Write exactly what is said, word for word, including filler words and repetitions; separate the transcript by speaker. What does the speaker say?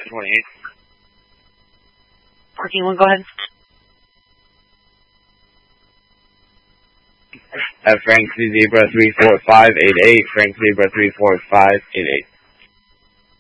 Speaker 1: twenty-eight.
Speaker 2: fourteen one, go ahead.
Speaker 1: At Frank C Zebra three four five eight eight, Frank Zebra three four five eight eight.